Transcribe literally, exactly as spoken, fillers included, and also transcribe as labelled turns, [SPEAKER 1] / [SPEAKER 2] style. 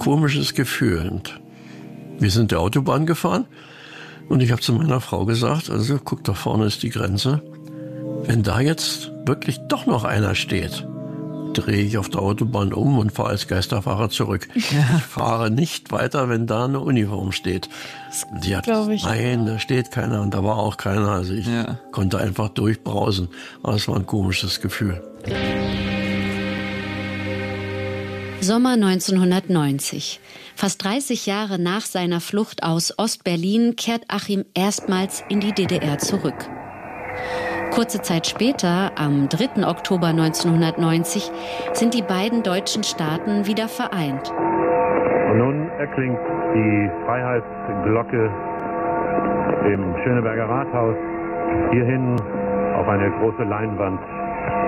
[SPEAKER 1] komisches Gefühl. Und wir sind der Autobahn gefahren und ich habe zu meiner Frau gesagt, also guck, da vorne ist die Grenze. Wenn da jetzt wirklich doch noch einer steht, drehe ich auf der Autobahn um und fahre als Geisterfahrer zurück. Ja. Ich fahre nicht weiter, wenn da eine Uniform steht. Die hat, nein, da steht keiner und da war auch keiner. Also ich ja. konnte einfach durchbrausen. Aber es war ein komisches Gefühl.
[SPEAKER 2] Sommer neunzehnhundertneunzig. Fast dreißig Jahre nach seiner Flucht aus Ostberlin kehrt Achim erstmals in die D D R zurück. Kurze Zeit später, am dritten Oktober neunzehnhundertneunzig, sind die beiden deutschen Staaten wieder vereint.
[SPEAKER 3] Und nun erklingt die Freiheitsglocke im Schöneberger Rathaus. Hierhin auf eine große Leinwand